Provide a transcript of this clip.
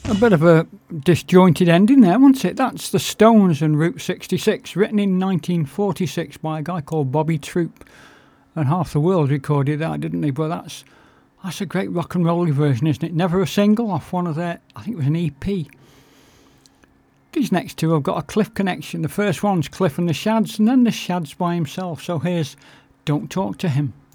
A bit of a disjointed ending there, wasn't it? That's the Stones and Route 66, written in 1946 by a guy called Bobby Troop. And half the world recorded that, didn't they? But that's a great rock and roll version, isn't it? Never a single off one of their, I think it was an EP. These next two have got a Cliff connection. The first one's Cliff and the Shads, and then the Shads by himself. So here's Don't Talk to Him.